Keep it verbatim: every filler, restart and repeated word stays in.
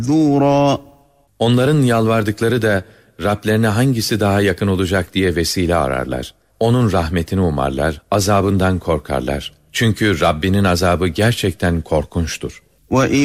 ذُورًا. Onların yalvardıkları da Rablerine hangisi daha yakın olacak diye vesile ararlar. Onun rahmetini umarlar, azabından korkarlar. Çünkü Rabbinin azabı gerçekten korkunçtur.